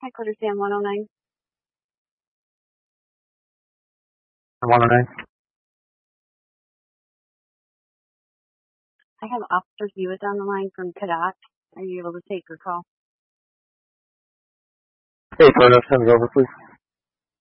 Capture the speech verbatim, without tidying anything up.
Hi, Quarter Sam one oh nine. one oh nine. I have Officer Hewitt on the line from Cadoc. Are you able to take her call? Hey, Torno, send it over, please.